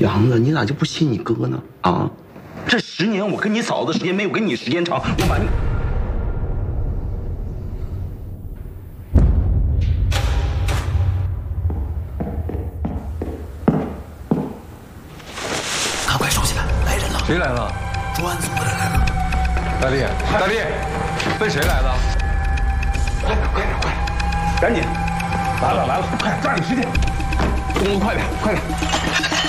杨子，你咋就不信你哥呢？啊，这10年我跟你嫂子时间没有跟你时间长，我把你。 谁来了？ 专案组的人来了。 大力，大力，问谁来了？ 快点，赶紧！来了，快抓紧时间！动作快点，快点！